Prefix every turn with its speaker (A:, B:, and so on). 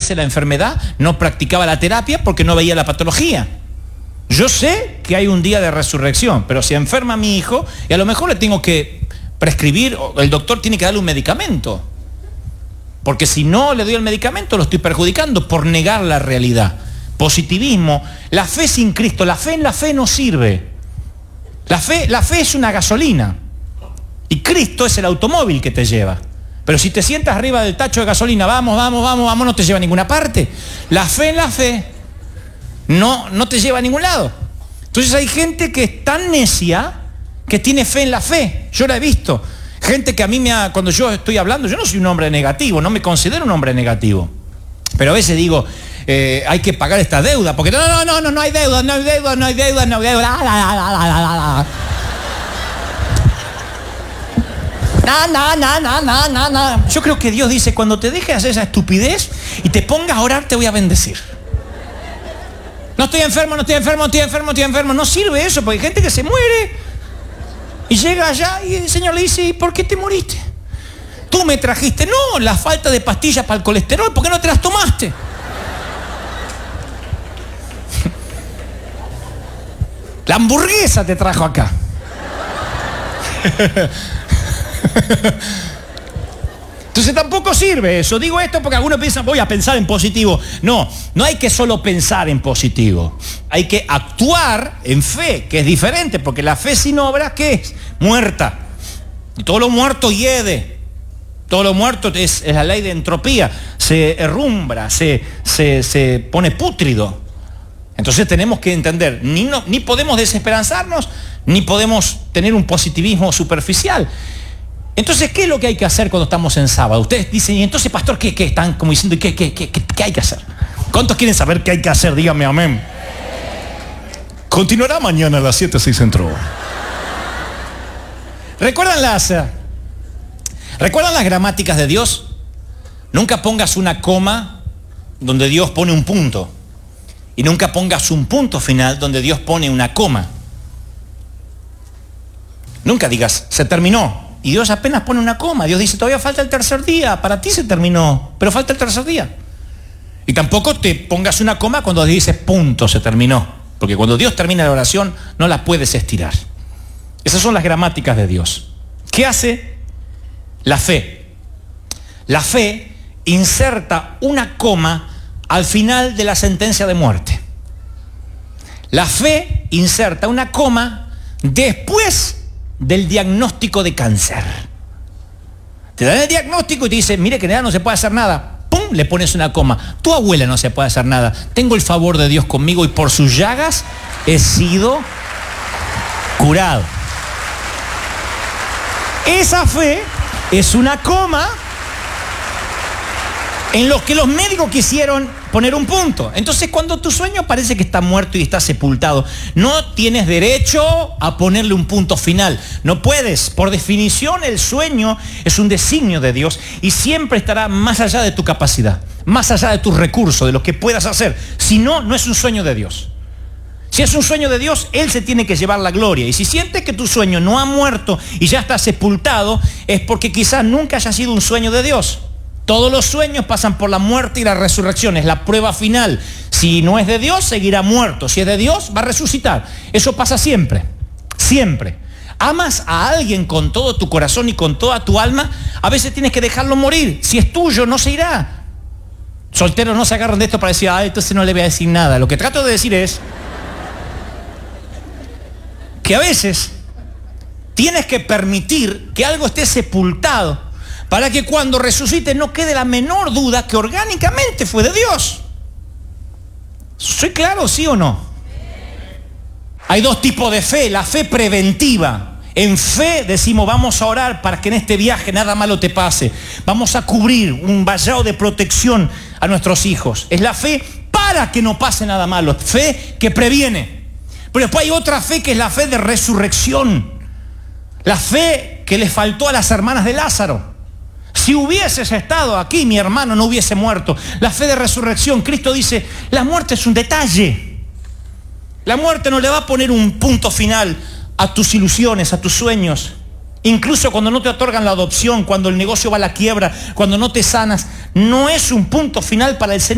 A: veces la enfermedad, no practicaba la terapia porque no veía la patología. Yo sé que hay un día de resurrección, pero si enferma a mi hijo, y a lo mejor le tengo que prescribir, el doctor tiene que darle un medicamento. Porque si no le doy el medicamento, lo estoy perjudicando por negar la realidad. Positivismo, la fe sin Cristo, la fe en la fe no sirve. La fe es una gasolina. Y Cristo es el automóvil que te lleva. Pero si te sientas arriba del tacho de gasolina, vamos, no te lleva a ninguna parte. La fe en la fe no te lleva a ningún lado. Entonces hay gente que es tan necia que tiene fe en la fe. Yo la he visto. Gente que a mí cuando yo estoy hablando, yo no soy un hombre negativo, no me considero un hombre negativo. Pero a veces digo, hay que pagar esta deuda, porque no hay deuda. No. Yo creo que Dios dice, cuando te dejes hacer esa estupidez y te pongas a orar, te voy a bendecir. No estoy enfermo. No sirve eso, porque hay gente que se muere y llega allá y el Señor le dice, ¿y por qué te moriste? Tú me trajiste. No, la falta de pastillas para el colesterol, ¿por qué no te las tomaste? La hamburguesa te trajo acá. Entonces tampoco sirve eso. Digo esto porque algunos piensan, voy a pensar en positivo. No hay que solo pensar en positivo. Hay que actuar en fe, que es diferente, porque la fe sin obra, ¿qué es? Muerta. Y todo lo muerto hiede. Todo lo muerto es la ley de entropía. Se herrumbra, se pone pútrido. Entonces tenemos que entender, ni podemos desesperanzarnos, ni podemos tener un positivismo superficial. Entonces, ¿qué es lo que hay que hacer cuando estamos en sábado? Ustedes dicen, y entonces, pastor, ¿qué están como diciendo? ¿Qué hay que hacer? ¿Cuántos quieren saber qué hay que hacer? Díganme amén. Continuará mañana a las 7:06 Centro. ¿Recuerdan las gramáticas de Dios? Nunca pongas una coma donde Dios pone un punto. Y nunca pongas un punto final donde Dios pone una coma. Nunca digas, se terminó. Y Dios apenas pone una coma. Dios dice, todavía falta el tercer día. Para ti se terminó, pero falta el tercer día. Y tampoco te pongas una coma cuando Dios dice, punto, se terminó. Porque cuando Dios termina la oración, no la puedes estirar. Esas son las gramáticas de Dios. ¿Qué hace la fe? La fe inserta una coma al final de la sentencia de muerte. La fe inserta una coma después del diagnóstico de cáncer. Te dan el diagnóstico y te dicen, mire que nada, no se puede hacer nada. ¡Pum! Le pones una coma. Tu abuela no se puede hacer nada. Tengo el favor de Dios conmigo y por sus llagas he sido curado. Esa fe es una coma en los que los médicos quisieron poner un punto. Entonces, cuando tu sueño parece que está muerto y está sepultado, no tienes derecho a ponerle un punto final. No puedes. Por definición, el sueño es un designio de Dios y siempre estará más allá de tu capacidad, más allá de tus recursos, de lo que puedas hacer. Si no, no es un sueño de Dios. Si es un sueño de Dios, Él se tiene que llevar la gloria. Y si sientes que tu sueño no ha muerto y ya está sepultado, es porque quizás nunca haya sido un sueño de Dios. Todos los sueños pasan por la muerte y la resurrección. Es la prueba final. Si no es de Dios, seguirá muerto. Si es de Dios, va a resucitar. Eso pasa siempre. Siempre. Amas a alguien con todo tu corazón y con toda tu alma, a veces tienes que dejarlo morir. Si es tuyo, no se irá. Solteros no se agarran de esto para decir, entonces no le voy a decir nada. Lo que trato de decir es que a veces tienes que permitir que algo esté sepultado para que cuando resucite no quede la menor duda que orgánicamente fue de Dios. ¿Soy claro, sí o no? Hay dos tipos de fe. La fe preventiva. En fe decimos, vamos a orar para que en este viaje nada malo te pase. Vamos a cubrir un vallado de protección a nuestros hijos. Es la fe para que no pase nada malo. Fe que previene. Pero después hay otra fe que es la fe de resurrección. La fe que le faltó a las hermanas de Lázaro. Si hubieses estado aquí, mi hermano no hubiese muerto. La fe de resurrección. Cristo dice, la muerte es un detalle. La muerte no le va a poner un punto final a tus ilusiones, a tus sueños. Incluso cuando no te otorgan la adopción, cuando el negocio va a la quiebra, cuando no te sanas, no es un punto final para el Señor.